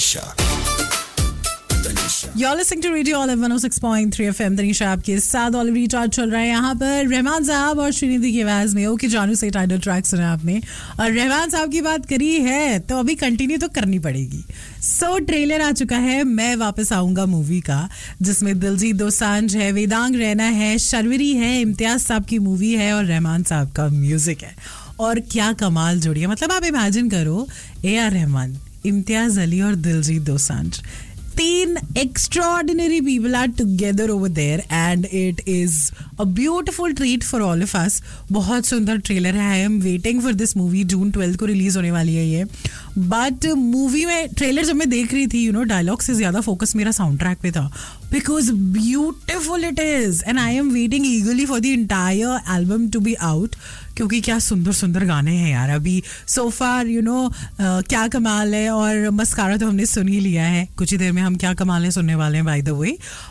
You're listening to Radio Olive 106.3 FM. Tanisha आपके साथ olive recharge चल रहा है यहाँ पर रहमान साहब और श्रीनिधि की आवाज में ओके जानू से टाइटल ट्रैक सुना आपने और रहमान साहब की बात करी है तो अभी कंटिन्यू तो करनी पड़ेगी. सो ट्रेलर आ चुका है मैं वापस आऊंगा मूवी का, जिसमें दिलजीत दोसांझ है, वेदांग रैना है, शर्वरी है, इम्तियाज साहब की मूवी है और रहमान साहब का म्यूजिक है. और क्या कमाल जोड़ी है. मतलब आप इमेजिन करो AR रहमान, इम्तियाज अली और Diljit Dosanjh, 3 extraordinary people are together over there and it is a beautiful treat for all of us. बहुत सुंदर ट्रेलर है. I am waiting for this movie. जून 12 को रिलीज होने वाली है ये. बट मूवी में ट्रेलर जब मैं देख रही थी डायलॉग से ज्यादा फोकस मेरा साउंड ट्रैक पे था, because beautiful it is and I am waiting ईगरली for the entire album to be out. क्योंकि क्या सुंदर सुंदर गाने हैं यार अभी सो फार. क्या कमाल है. और मस्कारा तो हमने सुन ही लिया है, कुछ ही देर में हम क्या कमाल है सुनने वाले हैं बाय द वे.